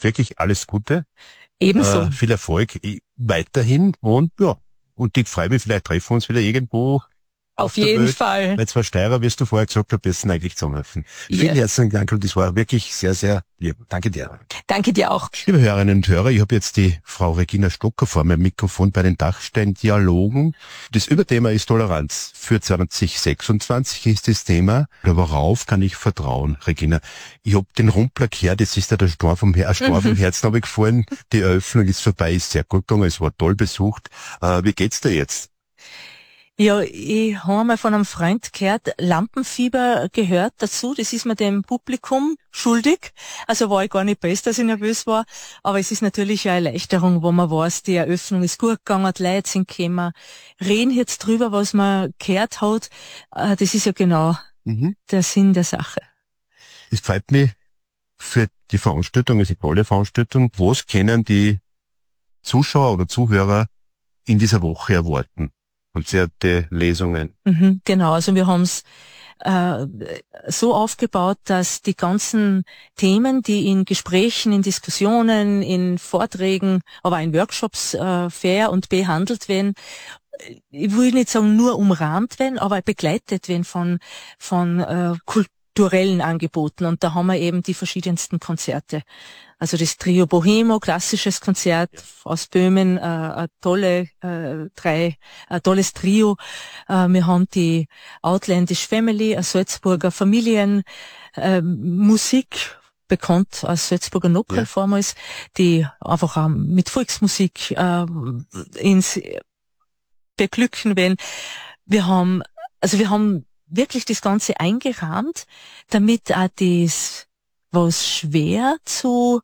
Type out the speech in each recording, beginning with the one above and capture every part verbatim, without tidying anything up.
wirklich alles Gute. Ebenso. Äh, viel Erfolg weiterhin und ja, und ich freue mich, vielleicht treffen wir uns wieder irgendwo. Auf, auf jeden Welt. Fall. Weil zwei Steirer, wie du vorher gesagt hast, besten eigentlich zusammenhelfen. Ja. Vielen herzlichen Dank und das war wirklich sehr, sehr lieb. Danke dir. Danke dir auch. Liebe Hörerinnen und Hörer, ich habe jetzt die Frau Regina Stocker vor meinem Mikrofon bei den Dachstein-Dialogen. Das Überthema ist Toleranz. Für zwanzig sechsundzwanzig ist das Thema. Worauf kann ich vertrauen, Regina? Ich habe den Rumpler gehört, jetzt ist da der Sturm vom, Her- Sturm vom Herzen habe ich gefallen. Die Eröffnung ist vorbei, ist sehr gut gegangen, es war toll besucht. Äh, wie geht's dir jetzt? Ja, ich habe mal von einem Freund gehört, Lampenfieber gehört dazu, das ist mir dem Publikum schuldig, also war ich gar nicht best, dass ich nervös war, aber es ist natürlich eine Erleichterung, wo man weiß, die Eröffnung ist gut gegangen, die Leute sind gekommen, reden jetzt drüber, was man gehört hat, das ist ja genau mhm. der Sinn der Sache. Es freut mich für die Veranstaltung, also eine tolle Veranstaltung. Was können die Zuschauer oder Zuhörer in dieser Woche erwarten? Konzerte, Lesungen. Mhm, genau, also wir haben es äh, so aufgebaut, dass die ganzen Themen, die in Gesprächen, in Diskussionen, in Vorträgen, aber auch in Workshops äh, fair und behandelt werden, ich will nicht sagen nur umrahmt werden, aber begleitet werden von von äh, kulturellen Angeboten. Und da haben wir eben die verschiedensten Konzerte. Also das Trio Bohemo, klassisches Konzert ja. aus Böhmen, äh, ein tolle, äh, drei, ein tolles Trio. Äh, wir haben die Outlandish Family, eine Salzburger Familienmusik, äh, Musik, bekannt als Salzburger Nockerl ja. vormals, die einfach auch mit Volksmusik äh, ins Beglücken werden. Wir haben, also wir haben wirklich das Ganze eingerahmt, damit auch das, was schwer zu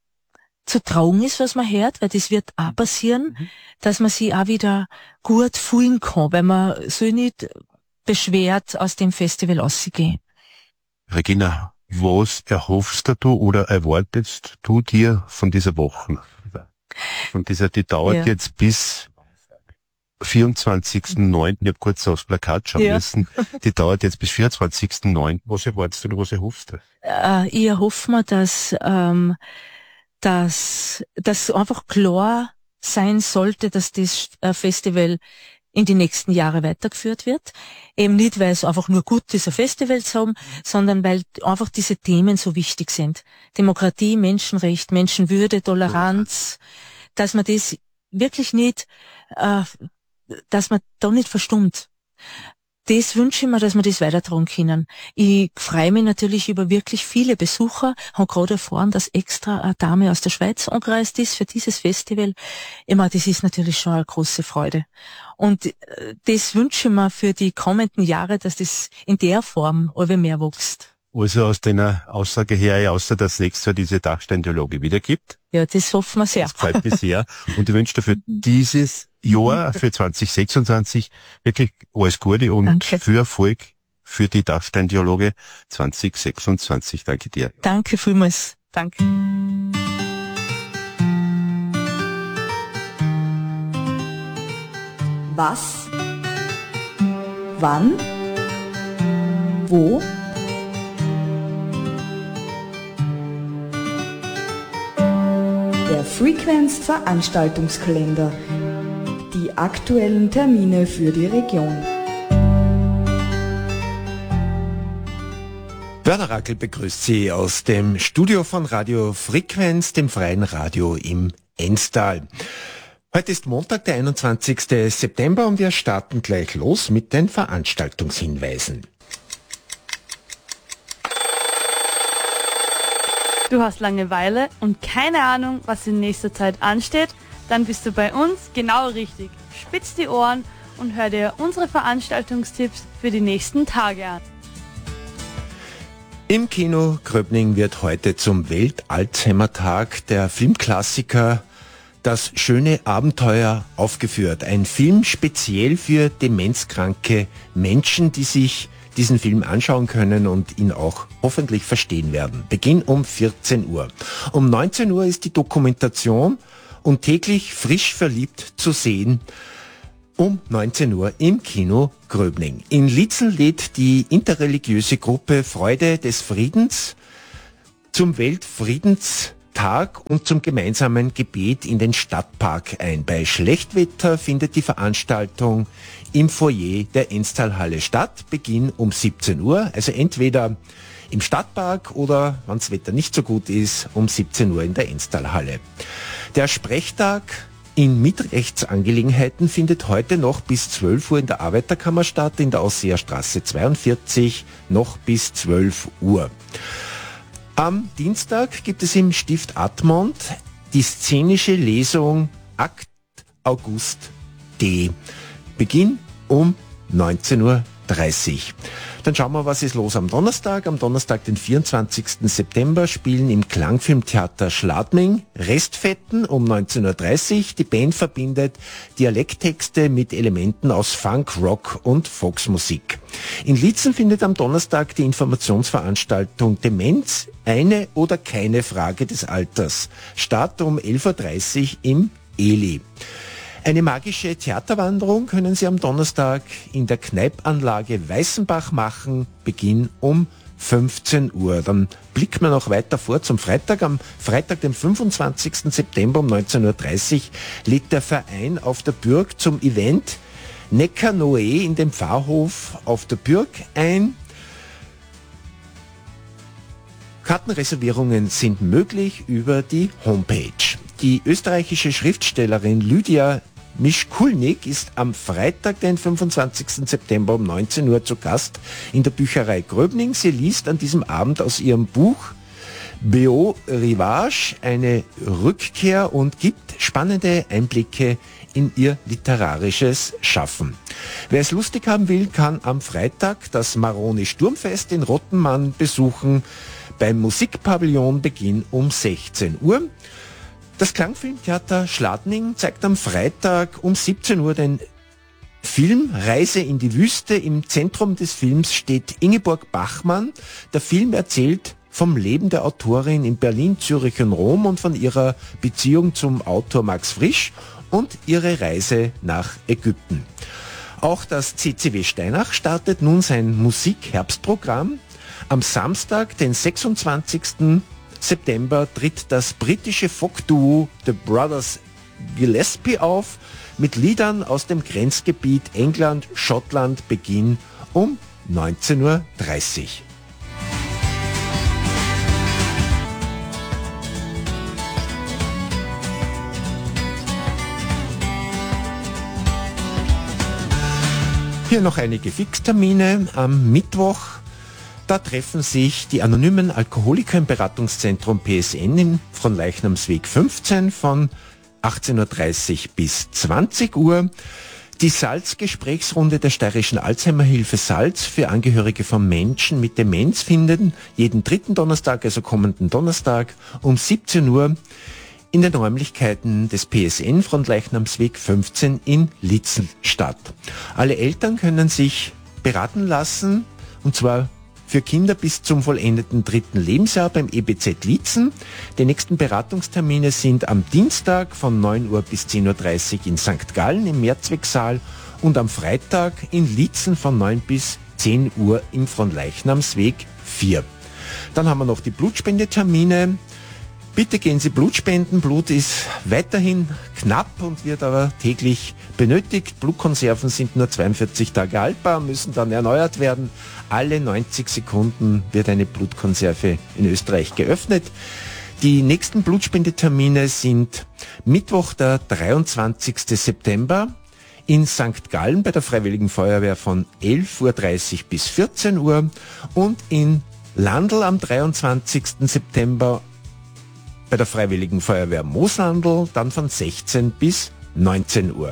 zu trauen ist, was man hört, weil das wird auch passieren, mhm. dass man sich auch wieder gut fühlen kann, weil man so nicht beschwert aus dem Festival rausgehen. Regina, was erhoffst du oder erwartest du dir von dieser Woche? Von dieser, die dauert ja. jetzt bis vierundzwanzigsten neunten Ich habe kurz aufs Plakat schauen ja. müssen. Die dauert jetzt bis vierundzwanzigsten neunten Was erwartest du oder was erhoffst du? Äh, ich erhoffe mir, dass, ähm, dass, dass einfach klar sein sollte, dass das äh, Festival in die nächsten Jahre weitergeführt wird. Eben nicht, weil es einfach nur gut ist, ein Festival zu haben, sondern weil einfach diese Themen so wichtig sind. Demokratie, Menschenrecht, Menschenwürde, Toleranz, dass man das wirklich nicht, äh, dass man da nicht verstummt. Das wünsche ich mir, dass wir das weitertragen können. Ich freue mich natürlich über wirklich viele Besucher. Ich habe gerade erfahren, dass extra eine Dame aus der Schweiz angereist ist für dieses Festival. Ich meine, das ist natürlich schon eine große Freude. Und das wünsche ich mir für die kommenden Jahre, dass das in der Form immer mehr wächst. Also aus deiner Aussage her, außer dass es nächstes Jahr diese Dachstein-Dialoge wieder gibt. Ja, das hoffen wir sehr. Das freut mich sehr. Und ich wünsche dir für dieses Jahr, für zwanzig sechsundzwanzig wirklich alles Gute und Danke. Viel Erfolg für die Dachstein-Dialoge zwanzig sechsundzwanzig Danke dir. Danke vielmals. Danke. Was? Wann? Wo? Der Frequenz Veranstaltungskalender. Die aktuellen Termine für die Region. Werner Rackel begrüßt Sie aus dem Studio von Radio Frequenz, dem freien Radio im Enstal. Heute ist Montag, der einundzwanzigste September und wir starten gleich los mit den Veranstaltungshinweisen. Du hast Langeweile und keine Ahnung, was in nächster Zeit ansteht? Dann bist du bei uns genau richtig. Spitz die Ohren und hör dir unsere Veranstaltungstipps für die nächsten Tage an. Im Kino Gröbning wird heute zum Welt-Alzheimer-Tag der Filmklassiker Das schöne Abenteuer aufgeführt. Ein Film speziell für demenzkranke Menschen, die sich diesen Film anschauen können und ihn auch hoffentlich verstehen werden. Beginn um vierzehn Uhr. Um neunzehn Uhr ist die Dokumentation Und täglich frisch verliebt zu sehen um neunzehn Uhr im Kino Gröbning. In Lietzel lädt die interreligiöse Gruppe Freude des Friedens zum Weltfriedenstag Tag und zum gemeinsamen Gebet in den Stadtpark ein. Bei Schlechtwetter findet die Veranstaltung im Foyer der Enstalhalle statt. Beginn um siebzehn Uhr, also entweder im Stadtpark oder, wenn das Wetter nicht so gut ist, um siebzehn Uhr in der Enstalhalle. Der Sprechtag in Mietrechtsangelegenheiten findet heute noch bis zwölf Uhr in der Arbeiterkammer statt, in der Ausseerstraße zweiundvierzig noch bis zwölf Uhr. Am Dienstag gibt es im Stift Admont die szenische Lesung Akt August D. Beginn um neunzehn Uhr dreißig. Dann schauen wir, was ist los am Donnerstag. Am Donnerstag, den vierundzwanzigsten September, spielen im Klangfilmtheater Schladming Restfetten um neunzehn Uhr dreißig. Die Band verbindet Dialekttexte mit Elementen aus Funk, Rock und Volksmusik. In Liezen findet am Donnerstag die Informationsveranstaltung Demenz, eine oder keine Frage des Alters statt um elf Uhr dreißig im Eli. Eine magische Theaterwanderung können Sie am Donnerstag in der Kneipanlage Weißenbach machen, Beginn um fünfzehn Uhr. Dann blicken wir noch weiter vor zum Freitag. Am Freitag, dem fünfundzwanzigsten September um neunzehn Uhr dreißig lädt der Verein auf der Bürg zum Event Neckar Noé in dem Pfarrhof auf der Bürg ein. Kartenreservierungen sind möglich über die Homepage. Die österreichische Schriftstellerin Lydia Mischkulnik ist am Freitag, den fünfundzwanzigsten September um neunzehn Uhr zu Gast in der Bücherei Gröbning. Sie liest an diesem Abend aus ihrem Buch Beau Rivage eine Rückkehr und gibt spannende Einblicke in ihr literarisches Schaffen. Wer es lustig haben will, kann am Freitag das Maroni Sturmfest in Rottenmann besuchen. Beim Musikpavillon Beginn um sechzehn Uhr. Das Klangfilmtheater Schladming zeigt am Freitag um siebzehn Uhr den Film Reise in die Wüste. Im Zentrum des Films steht Ingeborg Bachmann. Der Film erzählt vom Leben der Autorin in Berlin, Zürich und Rom und von ihrer Beziehung zum Autor Max Frisch und ihre Reise nach Ägypten. Auch das C C W Steinach startet nun sein Musik-Herbstprogramm. Am Samstag, den sechsundzwanzigsten September, tritt das britische Folk-Duo The Brothers Gillespie auf mit Liedern aus dem Grenzgebiet England-Schottland, Beginn um neunzehn Uhr dreißig. Hier noch einige Fixtermine. Am Mittwoch, da treffen sich die anonymen Alkoholiker im Beratungszentrum P S N in Fronleichnamsweg fünfzehn von achtzehn Uhr dreißig bis zwanzig Uhr. Die Salz-Gesprächsrunde der Steirischen Alzheimerhilfe Salz für Angehörige von Menschen mit Demenz finden jeden dritten Donnerstag, also kommenden Donnerstag um siebzehn Uhr in den Räumlichkeiten des P S N Fronleichnamsweg fünfzehn in Liezen statt. Alle Eltern können sich beraten lassen, und zwar für Kinder bis zum vollendeten dritten Lebensjahr beim E B Z Liezen. Die nächsten Beratungstermine sind am Dienstag von neun Uhr bis zehn Uhr dreißig in Sankt Gallen im Mehrzwecksaal und am Freitag in Liezen von neun bis zehn Uhr im Fronleichnamsweg vier. Dann haben wir noch die Blutspendetermine. Bitte gehen Sie Blut spenden. Blut ist weiterhin knapp und wird aber täglich benötigt. Blutkonserven sind nur zweiundvierzig Tage haltbar, müssen dann erneuert werden. Alle neunzig Sekunden wird eine Blutkonserve in Österreich geöffnet. Die nächsten Blutspendetermine sind Mittwoch, der dreiundzwanzigsten September in Sankt Gallen bei der Freiwilligen Feuerwehr von elf Uhr dreißig bis vierzehn Uhr und in Landl am dreiundzwanzigsten September bei der Freiwilligen Feuerwehr Mooslandl, dann von sechzehn bis neunzehn Uhr.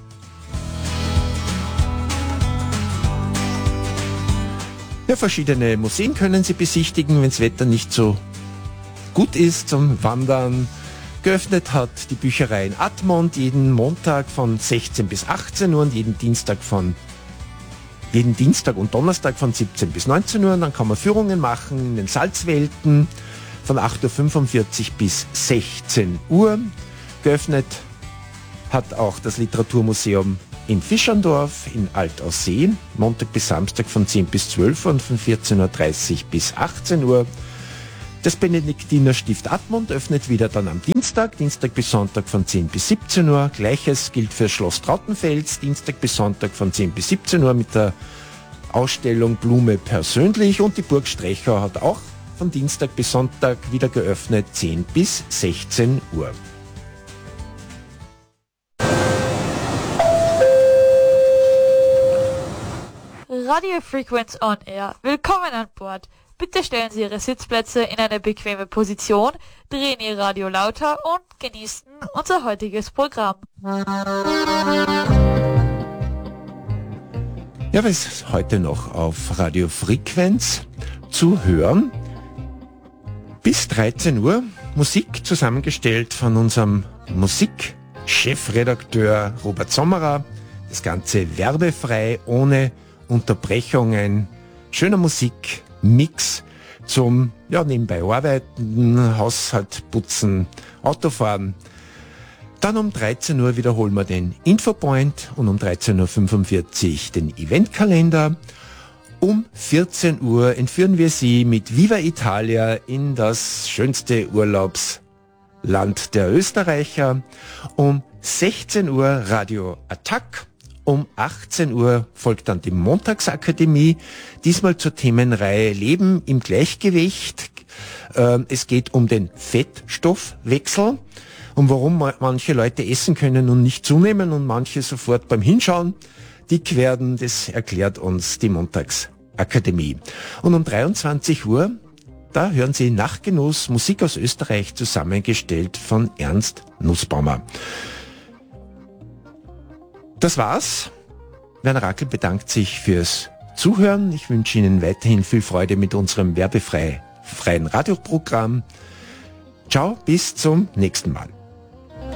Ja, verschiedene Museen können Sie besichtigen, wenn das Wetter nicht so gut ist zum Wandern. Geöffnet hat die Bücherei in Admont jeden Montag von sechzehn bis achtzehn Uhr und jeden Dienstag von jeden Dienstag und Donnerstag von siebzehn bis neunzehn Uhr. Und dann kann man Führungen machen in den Salzwelten von acht Uhr fünfundvierzig bis sechzehn Uhr. Geöffnet hat auch das Literaturmuseum in Fischandorf in Altaussee, Montag bis Samstag von zehn bis zwölf Uhr und von vierzehn Uhr dreißig bis achtzehn Uhr. Das Benediktinerstift Admont öffnet wieder dann am Dienstag, Dienstag bis Sonntag von zehn bis siebzehn Uhr. Gleiches gilt für Schloss Trautenfels, Dienstag bis Sonntag von zehn bis siebzehn Uhr mit der Ausstellung Blume persönlich. Und die Burg Strechau hat auch von Dienstag bis Sonntag wieder geöffnet, zehn bis sechzehn Uhr. Radio Frequenz on Air. Willkommen an Bord. Bitte stellen Sie Ihre Sitzplätze in eine bequeme Position, drehen Ihr Radio lauter und genießen unser heutiges Programm. Ja, was ist heute noch auf Radio Frequenz zu hören? Bis dreizehn Uhr Musik zusammengestellt von unserem Musikchefredakteur Robert Sommerer. Das Ganze werbefrei, ohne Unterbrechungen. Schöner Musikmix zum ja, nebenbei arbeiten, Haushalt putzen, Autofahren. Dann um dreizehn Uhr wiederholen wir den Infopoint und um dreizehn Uhr fünfundvierzig den Eventkalender. Um vierzehn Uhr entführen wir Sie mit Viva Italia in das schönste Urlaubsland der Österreicher. Um sechzehn Uhr Radio Attack. Um achtzehn Uhr folgt dann die Montagsakademie, diesmal zur Themenreihe Leben im Gleichgewicht. Es geht um den Fettstoffwechsel, um warum manche Leute essen können und nicht zunehmen und manche sofort beim Hinschauen dick werden. Das erklärt uns die Montagsakademie. Und um dreiundzwanzig Uhr, da hören Sie Nachtgenuss, Musik aus Österreich, zusammengestellt von Ernst Nussbaumer. Das war's. Werner Rackel bedankt sich fürs Zuhören. Ich wünsche Ihnen weiterhin viel Freude mit unserem werbefreien Radioprogramm. Ciao, bis zum nächsten Mal.